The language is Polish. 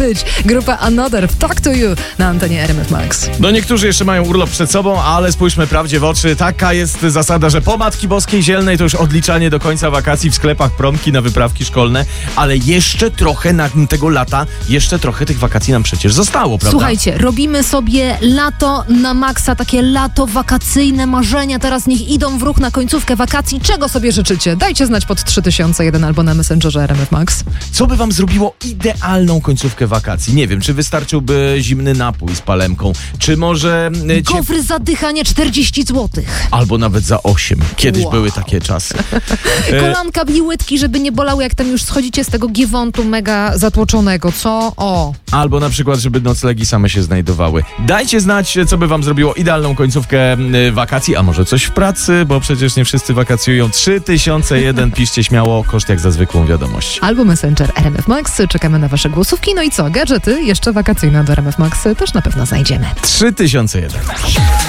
być. Grupa Another w Talk to You na antenie RMF Max. No niektórzy jeszcze mają urlop przed sobą, ale spójrzmy prawdzie w oczy. Taka jest zasada, że po Matki Boskiej Zielnej to już odliczanie do końca wakacji, w sklepach promki na wyprawki szkolne, ale jeszcze trochę tego lata, jeszcze trochę tych wakacji nam przecież zostało, prawda? Słuchajcie, robimy sobie lato na maksa, takie lato wakacyjne marzenia. Teraz niech idą w ruch na końcówkę wakacji. Czego sobie życzycie? Dajcie znać pod 3001 albo na Messengerze RMF Max. Co by wam zrobiło idealną końcówkę wakacji? Nie wiem, czy wystarczyłby zimny napój z palemką, czy może... Gofry za dychanie 40 zł. Albo nawet za 8. Kiedyś były takie czasy. Kolanka i łydki, żeby nie bolały, jak tam już schodzicie z tego giewontu mega zatłoczonego, co? O! Albo na przykład, żeby noclegi same się znajdowały. Dajcie znać, co by wam zrobiło idealną końcówkę wakacji, a może coś w pracy, bo przecież nie wszyscy wakacjują. 3001, piszcie śmiało, koszt jak za zwykłą wiadomość. Albo Messenger RMF Max, czekamy na wasze głosówki. No i co, gadżety jeszcze wakacyjne do RMF Max też na pewno znajdziemy. 3001.